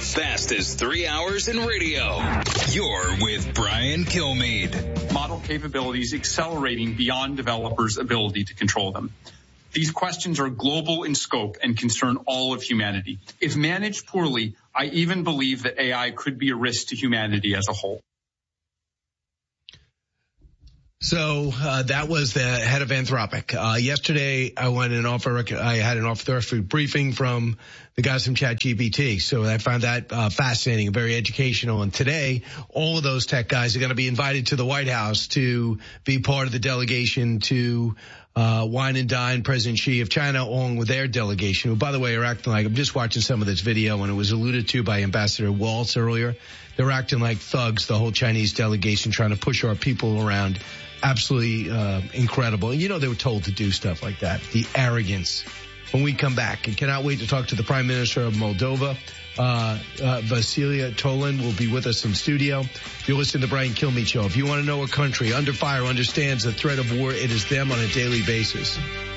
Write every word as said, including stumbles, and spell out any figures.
fastest three hours in radio. You're with Brian Kilmeade. Model capabilities accelerating beyond developers' ability to control them. These questions are global in scope and concern all of humanity. If managed poorly, I even believe that A I could be a risk to humanity as a whole. So uh, that was the head of Anthropic. Uh, yesterday, I went an off. I had an off-the-record briefing from the guys from ChatGPT. So I found that uh, fascinating and very educational. And today, all of those tech guys are going to be invited to the White House to be part of the delegation to uh wine and dine President Xi of China, along with their delegation, who, by the way, are acting like, I'm just watching some of this video, and it was alluded to by Ambassador Waltz earlier. They're acting like thugs, the whole Chinese delegation, trying to push our people around. Absolutely uh, incredible. And you know they were told to do stuff like that. The arrogance. When we come back, and cannot wait to talk to the Prime Minister of Moldova. Uh, uh, Vasilia Tolan will be with us in studio. You're listening to the Brian Kilmeade Show. If you want to know a country under fire understands the threat of war, it is them on a daily basis.